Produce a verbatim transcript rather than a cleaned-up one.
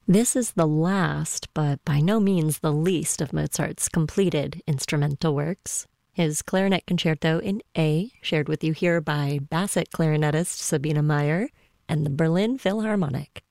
This is the last, but by no means the least, of Mozart's completed instrumental works. His Clarinet Concerto in A, shared with you here by Bassett clarinetist Sabina Meyer and the Berlin Philharmonic.